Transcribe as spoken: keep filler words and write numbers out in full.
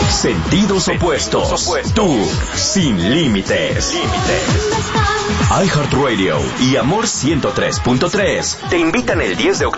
Sentidos opuestos. Tú, sin límites. iHeartRadio y Amor ciento tres punto tres te invitan el diez de octubre